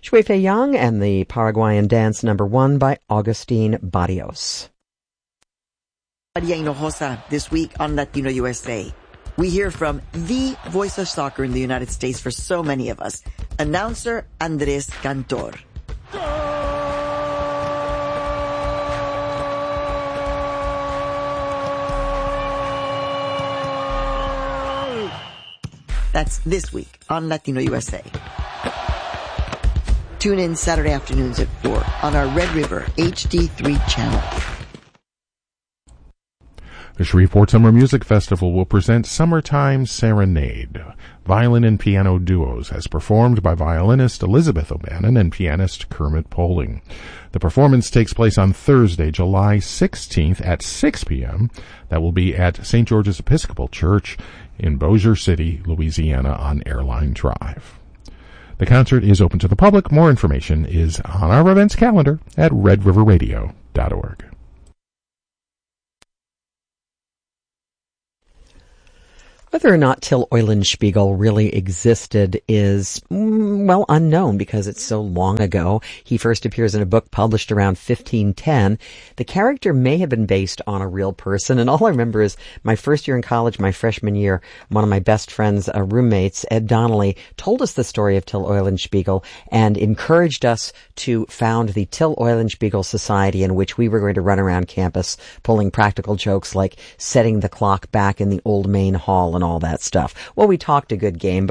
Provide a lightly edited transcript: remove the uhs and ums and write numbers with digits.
Shui Fei Yang and the Paraguayan Dance #1 by Agustin Barrios. Maria Hinojosa this week on Latino USA. We hear from the voice of soccer in the United States for so many of us, announcer Andres Cantor. That's this week on Latino USA. Tune in Saturday afternoons at 4 on our Red River HD3 channel. The Shreveport Summer Music Festival will present Summertime Serenade, violin and piano duos, as performed by violinist Elizabeth O'Bannon and pianist Kermit Poling. The performance takes place on Thursday, July 16th at 6 p.m. That will be at St. George's Episcopal Church in Bossier City, Louisiana on Airline Drive. The concert is open to the public. More information is on our events calendar at redriverradio.org. Whether or not Till Eulenspiegel really existed is, unknown because it's so long ago. He first appears in a book published around 1510. The character may have been based on a real person, and all I remember is my first year in college, my freshman year, one of my best friends, roommates, Ed Donnelly, told us the story of Till Eulenspiegel and encouraged us to found the Till Eulenspiegel Society, in which we were going to run around campus pulling practical jokes like setting the clock back in the old main hall and all that stuff. Well, we talked a good game,